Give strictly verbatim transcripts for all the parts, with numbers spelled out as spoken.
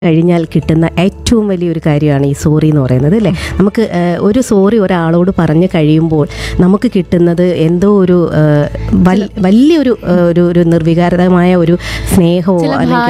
കഴിഞ്ഞാൽ കിട്ടുന്ന ഏറ്റവും വലിയൊരു കാര്യമാണ് ഈ സോറി എന്ന് പറയുന്നത് അല്ലേ. നമുക്ക് ഒരു സോറി ഒരാളോട് പറഞ്ഞു കഴിയുമ്പോൾ നമുക്ക് കിട്ടുന്നത് എന്തോ ഒരു വലിയൊരു ഒരു ഒരു നിർവികാരമായ ഒരു സ്നേഹമോ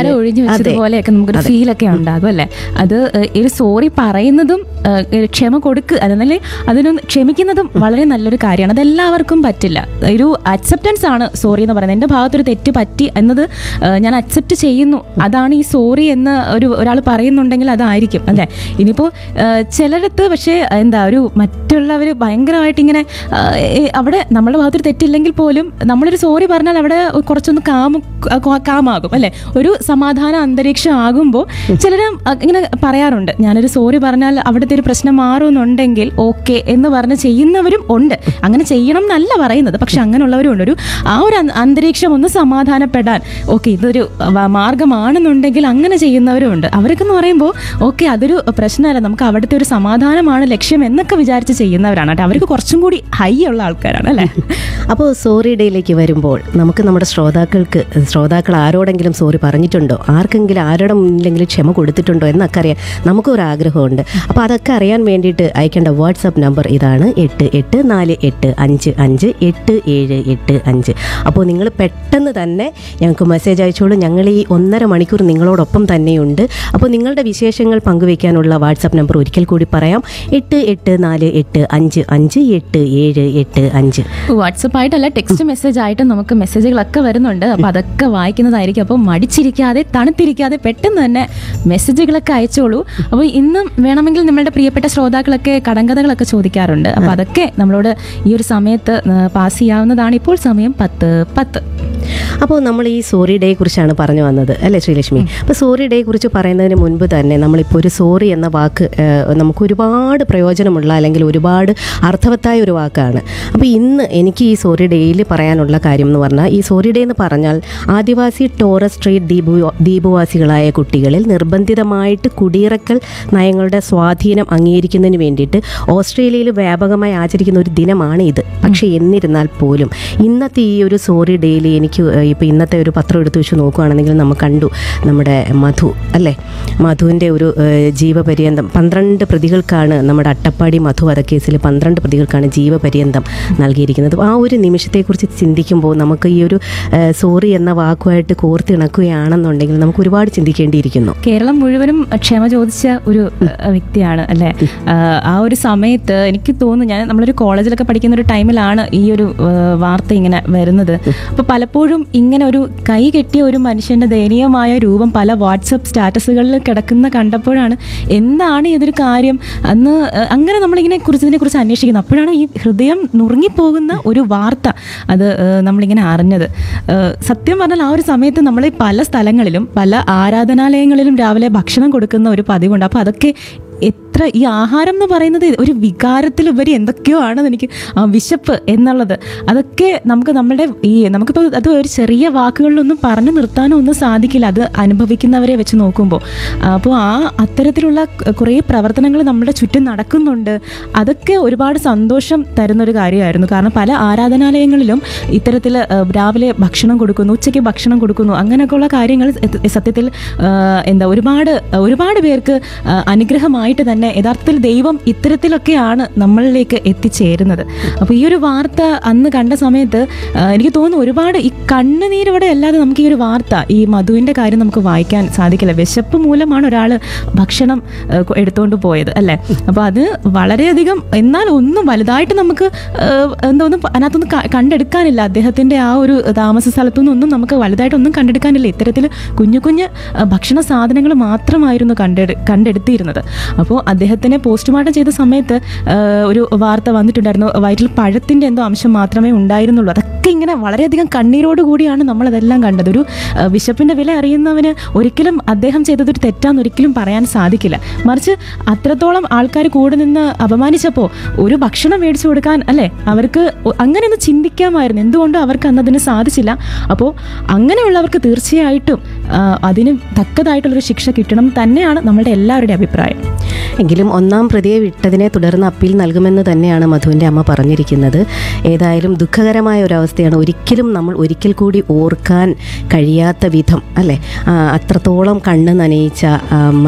പോലെയൊക്കെ നമുക്കൊരു ഫീലൊക്കെ ഉണ്ടാകും അല്ലേ. അത് ഒരു സോറി പറയുന്നതും ക്ഷമ കൊടുക്കുക അതല്ലേ അതിനൊന്ന് ക്ഷമിക്കുന്നതും വളരെ നല്ലൊരു കാര്യമാണ്. അതെല്ലാവർക്കും പറ്റില്ല. ഒരു അക്സെപ്റ്റൻസ് ആണ് സോറി എന്ന് പറയുന്നത്. എൻ്റെ ഭാഗത്തൊരു തെറ്റ് പറ്റി എന്നത് ഞാൻ അക്സെപ്റ്റ് ചെയ്യുന്നു, അതാണ് ഈ സോറി എന്ന് ഒരു ഒരാൾ പറയുന്നുണ്ടെങ്കിൽ അതായിരിക്കും അല്ലേ. ഇനിയിപ്പോൾ ചിലരത്ത് പക്ഷേ എന്താ ഒരു മറ്റുള്ളവർ ഭയങ്കരമായിട്ട് ഇങ്ങനെ അവിടെ നമ്മുടെ ഭാഗത്തൊരു തെറ്റില്ലെങ്കിൽ പോലും നമ്മളൊരു സോറി പറഞ്ഞാൽ അവിടെ കുറച്ചൊന്ന് കാമ കാമാകും അല്ലേ, ഒരു സമാധാന അന്തരീക്ഷം ആകുമ്പോൾ ചിലർ ഇങ്ങനെ പറയാറുണ്ട്, ഞാനൊരു സോറി പറഞ്ഞാൽ അവിടുത്തെ ഒരു പ്രശ്നം മാറുമെന്നുണ്ടെങ്കിൽ ഓക്കെ എന്ന് പറഞ്ഞ് ചെയ്യുന്നവരും ഉണ്ട്. അങ്ങനെ ചെയ്യണം എന്നല്ല പറയുന്നത്, പക്ഷെ അങ്ങനെയുള്ളവരും ഉണ്ട്. ഒരു ആ ഒരു അന്തരീക്ഷം ഒന്ന് സമാധാനപ്പെടാൻ ഓക്കെ ഇതൊരു മാർഗമാണെന്നുണ്ടെങ്കിൽ അങ്ങനെ ചെയ്യുന്നവരും ഉണ്ട്. അവർക്കെന്ന് പറയുമ്പോൾ ഓക്കെ അതൊരു പ്രശ്നമല്ല, നമുക്ക് അവിടുത്തെ ഒരു സമാധാനമാണ് ലക്ഷ്യം എന്നൊക്കെ വിചാരിച്ച് ചെയ്യുന്നവരാണ് കേട്ടോ. അവർക്ക് കുറച്ചും കൂടി ഹൈ ഉള്ള ആൾക്കാരാണ് അല്ലേ. അപ്പോൾ സോറി ഡേയിലേക്ക് വരുമ്പോൾ നമുക്ക് നമ്മുടെ ശ്രോതാക്കൾക്ക് ശ്രോതാക്കൾ ആരോടെങ്കിലും സോറി പറഞ്ഞിട്ടുണ്ടോ, ആർക്കെങ്കിലും ആരുടെ മുന്നിലെങ്കിലും ക്ഷമ കൊടുത്തിട്ടുണ്ടോ എന്നൊക്കെ അറിയാൻ നമുക്കൊരാഗ്രഹമുണ്ട്. അപ്പോൾ അതൊക്കെ അറിയാൻ വേണ്ടിയിട്ട് അയക്കേണ്ട വാട്സപ്പ് നമ്പർ ഇതാണ് എട്ട് എട്ട് നാല് എട്ട് അഞ്ച് അഞ്ച് എട്ട് ഏഴ് എട്ട് അഞ്ച്. അപ്പോൾ നിങ്ങൾ പെട്ടെന്ന് തന്നെ ഞങ്ങൾക്ക് മെസ്സേജ് അയച്ചോളൂ. ഞങ്ങൾ ഈ ഒന്നര മണിക്കൂർ നിങ്ങളോടൊപ്പം തന്നെയുണ്ട്. അപ്പോൾ നിങ്ങളുടെ വിശേഷങ്ങൾ പങ്കുവയ്ക്കാനുള്ള വാട്സപ്പ് നമ്പർ ഒരിക്കൽ കൂടി പറയാം, എട്ട് എട്ട് നാല് എട്ട് അഞ്ച് അഞ്ച് എട്ട് ഏഴ് എട്ട് അഞ്ച്. വാട്സപ്പ് ആയിട്ടല്ല ടെക്സ്റ്റ് മെസ്സേജ് ആയിട്ട് നമുക്ക് മെസ്സേജുകളൊക്കെ വരുന്നുണ്ട്. അപ്പോൾ അതൊക്കെ വായിക്കുന്നതായിരിക്കും. അപ്പോൾ മടിച്ചിരിക്കാതെ തണുത്തിരിക്കാതെ പെട്ടെന്ന് തന്നെ മെസ്സേജുകളൊക്കെ അയച്ചോളൂ. അപ്പോൾ ഇന്നും വേണമെങ്കിൽ നമ്മളുടെ പ്രിയപ്പെട്ട ശ്രോതാക്കളൊക്കെ കടങ്കഥകളൊക്കെ ചോദിക്കാറുണ്ട്. അപ്പോൾ അതൊക്കെ നമ്മളോട് ഈ ഒരു സമയത്ത് പാസ് ചെയ്യാവുന്നതാണ്. ഇപ്പോൾ സമയം പത്ത് പത്ത്. അപ്പോൾ നമ്മൾ ഈ സോറി ഡേയെ കുറിച്ചാണ് പറഞ്ഞു വന്നത് അല്ലേ ശ്രീലക്ഷ്മി. അപ്പോൾ സോറി ഡേയെ കുറിച്ച് പറയുന്നതിന് മുൻപ് തന്നെ നമ്മളിപ്പോൾ ഒരു സോറി എന്ന വാക്ക് നമുക്ക് ഒരുപാട് പ്രയോജനമുള്ള അല്ലെങ്കിൽ ഒരുപാട് അർത്ഥവത്തായ ഒരു വാക്കാണ്. അപ്പോൾ ഇന്ന് എനിക്ക് ഈ സോറി ഡേയിൽ പറയാനുള്ള കാര്യം എന്ന് പറഞ്ഞാൽ, ഈ സോറി ഡേ എന്ന് പറഞ്ഞാൽ ആദിവാസി ടോറസ് സ്ട്രീറ്റ് ദ്വീപ് ദ്വീപവാസികളായ കുട്ടികളിൽ നിർബന്ധിതമായിട്ട് കുടിയിറക്കൽ നയങ്ങളുടെ സ്വാധീനം അംഗീകരിക്കുന്നതിന് വേണ്ടിയിട്ട് ഓസ്ട്രേലിയയിൽ വ്യാപകമായി ആചരിക്കുന്ന ഒരു ദിനമാണ് ഇത്. പക്ഷേ എന്നിരുന്നാൽ പോലും ഇന്നത്തെ ഈ ഒരു സോറി ഡേയിൽ എനിക്ക് ഇപ്പോൾ ഇന്നത്തെ ഒരു പത്രം എടുത്ത് വെച്ച് നോക്കുകയാണെങ്കിൽ നമ്മൾ കണ്ടു നമ്മുടെ മധു അല്ലേ, മധുവിൻ്റെ ഒരു ജീവപര്യന്തം പന്ത്രണ്ട് പ്രതികൾക്കാണ് നമ്മുടെ അട്ടപ്പാടി മധു വധക്കേസിൽ പന്ത്രണ്ട് പ്രതികൾക്കാണ് ജീവപര്യന്തം നൽകിയിരിക്കുന്നത്. ആ ഒരു നിമിഷത്തെക്കുറിച്ച് ചിന്തിക്കുമ്പോൾ നമുക്ക് ഈ ഒരു സോറി എന്ന വാക്കുമായിട്ട് കോർത്തിണക്കുകയാണെന്നുണ്ടെങ്കിൽ നമുക്ക് ഒരുപാട് ചിന്തിക്കേണ്ടിയിരിക്കുന്നു. കേരളം മുഴുവനും ക്ഷമ ചോദിച്ച ഒരു വ്യക്തിയാണ് അല്ലേ. ആ ഒരു സമയത്ത് എനിക്ക് തോന്നുന്നു, ഞാൻ നമ്മളൊരു കോളേജിലൊക്കെ പഠിക്കുന്ന ഒരു ടൈമിലാണ് ഈ ഒരു വാർത്ത ഇങ്ങനെ വരുന്നത്. അപ്പോൾ പലപ്പോഴും ഇങ്ങനെ ഒരു കൈ കെട്ടിയ ഒരു മനുഷ്യൻ്റെ ദയനീയമായ രൂപം പല വാട്സപ്പ് സ്റ്റാറ്റസുകളിൽ കിടക്കുന്ന കണ്ടപ്പോഴാണ് എന്താണ് ഇതൊരു കാര്യം അന്ന് അങ്ങനെ നമ്മളിങ്ങനെ കുറിച്ച് ഇതിനെക്കുറിച്ച് അന്വേഷിക്കുന്നത്. അപ്പോഴാണ് ഈ ഹൃദയം നുറുങ്ങിപ്പോകുന്ന ഒരു വാർത്ത അത് നമ്മളിങ്ങനെ അറിഞ്ഞത്. സത്യം പറഞ്ഞാൽ ആ ഒരു സമയത്ത് നമ്മൾ പല സ്ഥലങ്ങളിലും പല ആരാധനാലയങ്ങളിലും രാവിലെ ഭക്ഷണം കൊടുക്കുന്ന ഒരു പതിവുണ്ട്. അപ്പോൾ അതൊക്കെ എത്ര ഈ ആഹാരം എന്ന് പറയുന്നത് ഒരു വികാരത്തിലുപരി എന്തൊക്കെയോ ആണെന്ന് എനിക്ക് വിശപ്പ് എന്നുള്ളത് അതൊക്കെ നമുക്ക് നമ്മുടെ ഈ നമുക്കിപ്പോൾ അത് ഒരു ചെറിയ വാക്കുകളിലൊന്നും പറഞ്ഞു നിർത്താനോ ഒന്നും സാധിക്കില്ല, അത് അനുഭവിക്കുന്നവരെ വെച്ച് നോക്കുമ്പോൾ. അപ്പോൾ ആ അത്തരത്തിലുള്ള കുറേ പ്രവർത്തനങ്ങൾ നമ്മുടെ ചുറ്റും നടക്കുന്നുണ്ട്. അതൊക്കെ ഒരുപാട് സന്തോഷം തരുന്നൊരു കാര്യമായിരുന്നു. കാരണം പല ആരാധനാലയങ്ങളിലും ഇത്തരത്തിൽ രാവിലെ ഭക്ഷണം കൊടുക്കുന്നു, ഉച്ചയ്ക്ക് ഭക്ഷണം കൊടുക്കുന്നു, അങ്ങനെയൊക്കെയുള്ള കാര്യങ്ങൾ സത്യത്തിൽ എന്താ ഒരുപാട് ഒരുപാട് പേർക്ക് അനുഗ്രഹമായി തന്നെ യഥാർത്ഥത്തിൽ ദൈവം ഇത്തരത്തിലൊക്കെയാണ് നമ്മളിലേക്ക് എത്തിച്ചേരുന്നത്. അപ്പോൾ ഈ ഒരു വാർത്ത അന്ന് കണ്ട സമയത്ത് എനിക്ക് തോന്നുന്നു ഒരുപാട് ഈ കണ്ണുനീരോടെ അല്ലാതെ നമുക്ക് ഈ ഒരു വാർത്ത ഈ മധുവിൻ്റെ കാര്യം നമുക്ക് വായിക്കാൻ സാധിക്കില്ല. വിശപ്പ് മൂലമാണ് ഒരാൾ ഭക്ഷണം എടുത്തുകൊണ്ട് പോയത് അല്ലേ. അപ്പോൾ അത് വളരെയധികം, എന്നാൽ ഒന്നും വലുതായിട്ട് നമുക്ക് എന്തോന്നും അതിനകത്തൊന്നും കണ്ടെടുക്കാനില്ല. അദ്ദേഹത്തിൻ്റെ ആ ഒരു താമസ സ്ഥലത്തുനിന്ന് ഒന്നും നമുക്ക് വലുതായിട്ടൊന്നും കണ്ടെടുക്കാനില്ല. ഇത്തരത്തിൽ കുഞ്ഞു കുഞ്ഞ് ഭക്ഷണ സാധനങ്ങൾ മാത്രമായിരുന്നു കണ്ടെടു കണ്ടെടുത്തിരുന്നത്. അപ്പോൾ അദ്ദേഹത്തിനെ പോസ്റ്റ്മോർട്ടം ചെയ്ത സമയത്ത് ഒരു വാർത്ത വന്നിട്ടുണ്ടായിരുന്നു, വയറ്റിൽ പഴത്തിൻ്റെ എന്തോ അംശം മാത്രമേ ഉണ്ടായിരുന്നുള്ളൂ. അതൊക്കെ ഇങ്ങനെ വളരെയധികം കണ്ണീരോട് കൂടിയാണ് നമ്മളതെല്ലാം കണ്ടത്. ഒരു വിശപ്പിൻ്റെ വില അറിയുന്നവന് ഒരിക്കലും അദ്ദേഹം ചെയ്തതൊരു തെറ്റാന്ന് ഒരിക്കലും പറയാൻ സാധിക്കില്ല. മറിച്ച് അത്രത്തോളം ആൾക്കാർ കൂടെ നിന്ന് അപമാനിച്ചപ്പോൾ ഒരു ഭക്ഷണം മേടിച്ചു കൊടുക്കാൻ അല്ലേ അവർക്ക് അങ്ങനെ ഒന്ന് ചിന്തിക്കാമായിരുന്നു. എന്തുകൊണ്ടും അവർക്ക് അന്നതിന് സാധിച്ചില്ല. അപ്പോൾ അങ്ങനെയുള്ളവർക്ക് തീർച്ചയായിട്ടും അതിന് തക്കതായിട്ടുള്ളൊരു ശിക്ഷ കിട്ടണം തന്നെയാണ് നമ്മളുടെ എല്ലാവരുടെയും അഭിപ്രായം. എങ്കിലും ഒന്നാം പ്രതിയെ വിട്ടതിനെ തുടർന്ന് അപ്പീൽ നൽകുമെന്ന് തന്നെയാണ് മധുവിൻ്റെ അമ്മ പറഞ്ഞിരിക്കുന്നത്. ഏതായാലും ദുഃഖകരമായ ഒരവസ്ഥയാണ്, ഒരിക്കലും നമ്മൾ ഒരിക്കൽ കൂടി ഓർക്കാൻ കഴിയാത്ത വിധം അല്ലേ, അത്രത്തോളം കണ്ണ് നനയിച്ച